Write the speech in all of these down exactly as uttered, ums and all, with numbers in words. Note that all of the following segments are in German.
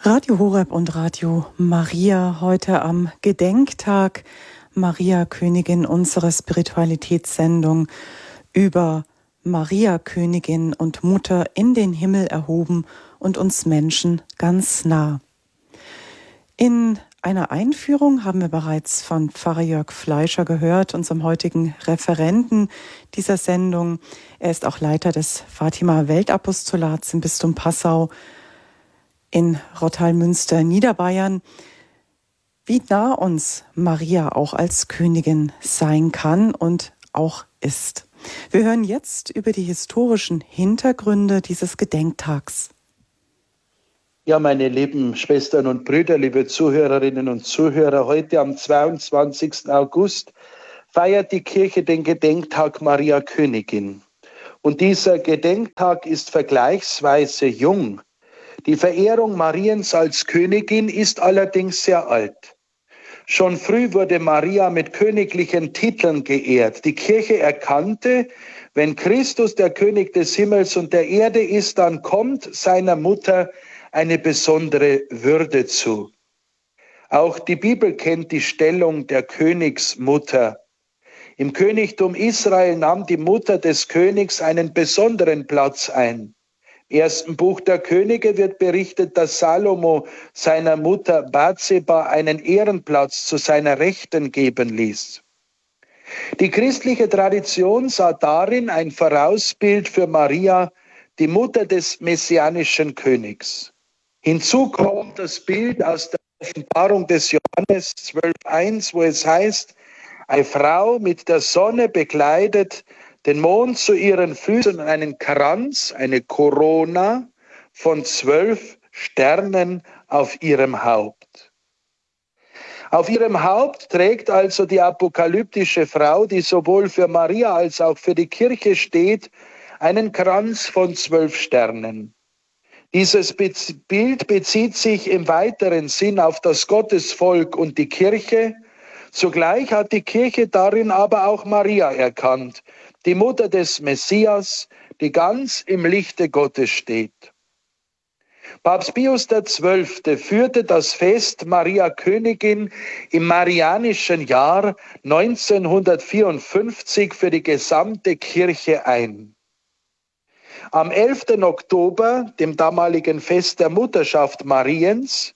Radio Horeb und Radio Maria heute am Gedenktag Maria, Königin, unsere Spiritualitätssendung über Maria, Königin und Mutter in den Himmel erhoben und uns Menschen ganz nah. In einer Einführung haben wir bereits von Pfarrer Jörg Fleischer gehört, unserem heutigen Referenten dieser Sendung. Er ist auch Leiter des Fatima-Weltapostolats im Bistum Passau in Rottal-Münster, Niederbayern. Wie nah uns Maria auch als Königin sein kann und auch ist. Wir hören jetzt über die historischen Hintergründe dieses Gedenktags. Ja, meine lieben Schwestern und Brüder, liebe Zuhörerinnen und Zuhörer, heute am zweiundzwanzigsten August feiert die Kirche den Gedenktag Maria Königin. Und dieser Gedenktag ist vergleichsweise jung. Die Verehrung Mariens als Königin ist allerdings sehr alt. Schon früh wurde Maria mit königlichen Titeln geehrt. Die Kirche erkannte, wenn Christus der König des Himmels und der Erde ist, dann kommt seiner Mutter eine besondere Würde zu. Auch die Bibel kennt die Stellung der Königsmutter. Im Königtum Israel nahm die Mutter des Königs einen besonderen Platz ein. Im ersten Buch der Könige wird berichtet, dass Salomo seiner Mutter Bathseba einen Ehrenplatz zu seiner Rechten geben ließ. Die christliche Tradition sah darin ein Vorausbild für Maria, die Mutter des messianischen Königs. Hinzu kommt das Bild aus der Offenbarung des Johannes zwölf eins, wo es heißt, eine Frau mit der Sonne bekleidet, den Mond zu ihren Füßen und einen Kranz, eine Corona von zwölf Sternen auf ihrem Haupt. Auf ihrem Haupt trägt also die apokalyptische Frau, die sowohl für Maria als auch für die Kirche steht, einen Kranz von zwölf Sternen. Dieses Bild bezieht sich im weiteren Sinn auf das Gottesvolk und die Kirche. Zugleich hat die Kirche darin aber auch Maria erkannt, die Mutter des Messias, die ganz im Lichte Gottes steht. Papst Pius der Zwölfte führte das Fest Maria Königin im marianischen Jahr neunzehnhundertvierundfünfzig für die gesamte Kirche ein. Am elften Oktober, dem damaligen Fest der Mutterschaft Mariens,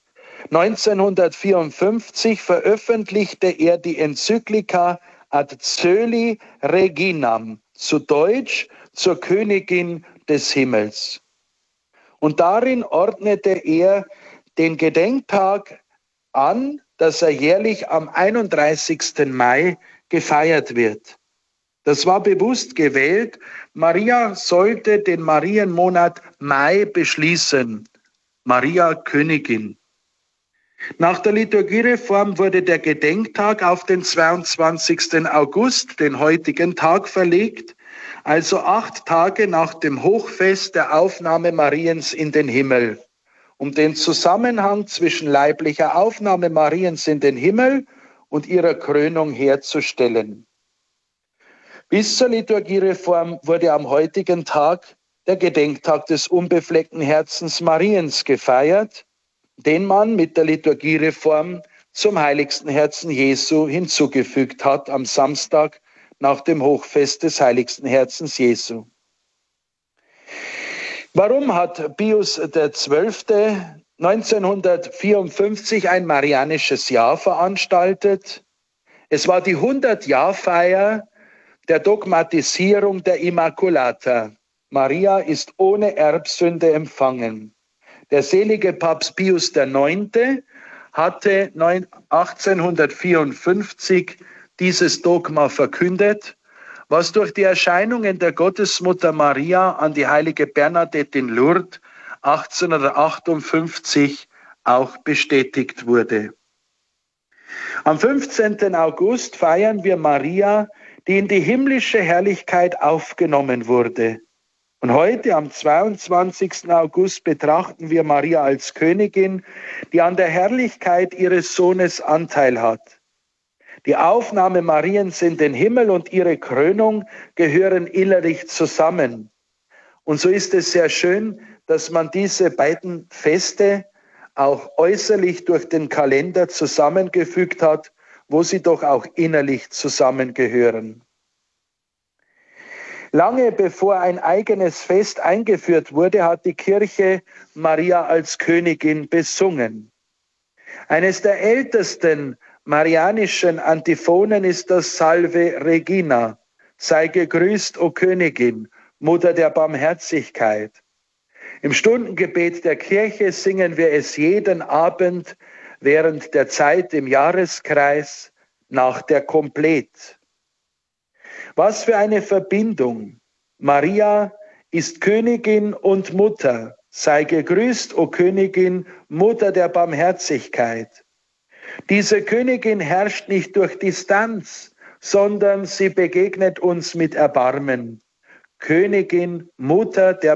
neunzehnhundertvierundfünfzig veröffentlichte er die Enzyklika Ad Coeli Reginam, zu Deutsch zur Königin des Himmels. Und darin ordnete er den Gedenktag an, dass er jährlich am einunddreißigsten Mai gefeiert wird. Das war bewusst gewählt. Maria sollte den Marienmonat Mai beschließen. Maria Königin. Nach der Liturgiereform wurde der Gedenktag auf den zweiundzwanzigsten August, den heutigen Tag, verlegt, also acht Tage nach dem Hochfest der Aufnahme Mariens in den Himmel, um den Zusammenhang zwischen leiblicher Aufnahme Mariens in den Himmel und ihrer Krönung herzustellen. Bis zur Liturgiereform wurde am heutigen Tag der Gedenktag des unbefleckten Herzens Mariens gefeiert, den man mit der Liturgiereform zum heiligsten Herzen Jesu hinzugefügt hat am Samstag nach dem Hochfest des heiligsten Herzens Jesu. Warum hat Pius der Zwölfte neunzehnhundertvierundfünfzig ein marianisches Jahr veranstaltet? Es war die hundert-Jahr-Feier der Dogmatisierung der Immaculata. Maria ist ohne Erbsünde empfangen. Der selige Papst Pius der Neunte hatte achtzehnhundertvierundfünfzig dieses Dogma verkündet, was durch die Erscheinungen der Gottesmutter Maria an die heilige Bernadette in Lourdes achtzehnhundertachtundfünfzig auch bestätigt wurde. Am fünfzehnten August feiern wir Maria, die in die himmlische Herrlichkeit aufgenommen wurde. Und heute, am zweiundzwanzigsten August, betrachten wir Maria als Königin, die an der Herrlichkeit ihres Sohnes Anteil hat. Die Aufnahme Mariens in den Himmel und ihre Krönung gehören innerlich zusammen. Und so ist es sehr schön, dass man diese beiden Feste auch äußerlich durch den Kalender zusammengefügt hat, wo sie doch auch innerlich zusammengehören. Lange bevor ein eigenes Fest eingeführt wurde, hat die Kirche Maria als Königin besungen. Eines der ältesten marianischen Antiphonen ist das Salve Regina, sei gegrüßt, o Königin, Mutter der Barmherzigkeit. Im Stundengebet der Kirche singen wir es jeden Abend während der Zeit im Jahreskreis nach der Komplet. Was für eine Verbindung! Maria ist Königin und Mutter. Sei gegrüßt, o Königin, Mutter der Barmherzigkeit. Diese Königin herrscht nicht durch Distanz, sondern sie begegnet uns mit Erbarmen. Königin, Mutter der